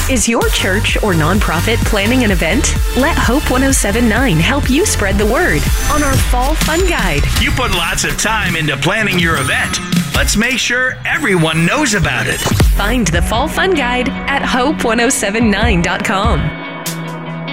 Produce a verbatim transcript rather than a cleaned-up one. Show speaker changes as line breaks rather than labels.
Is your church or nonprofit planning an event? Let Hope ten seventy-nine help you spread the word on our Fall Fun Guide.
You put lots of time into planning your event. Let's make sure everyone knows about it.
Find the Fall Fun Guide at hope ten seventy-nine dot com.